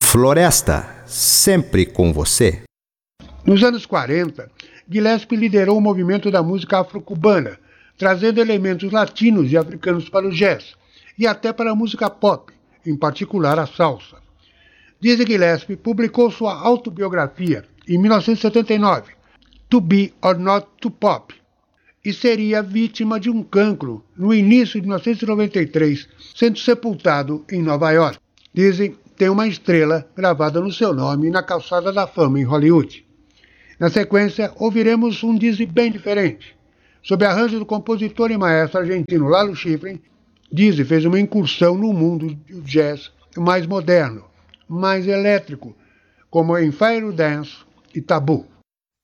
Floresta, sempre com você. Nos anos 40, Gillespie liderou o movimento da música afro-cubana, trazendo elementos latinos e africanos para o jazz, e até para a música pop, em particular a salsa. Dizzy Gillespie publicou sua autobiografia em 1979, To Be or Not to Pop, e seria vítima de um cancro no início de 1993, sendo sepultado em Nova York. Dizzy tem uma estrela gravada no seu nome na calçada da fama em Hollywood. Na sequência, ouviremos um Dizzy bem diferente. Sob arranjo do compositor e maestro argentino Lalo Schifrin, Dizzy fez uma incursão no mundo do jazz mais moderno, mais elétrico, como em Fire Dance e Tabu.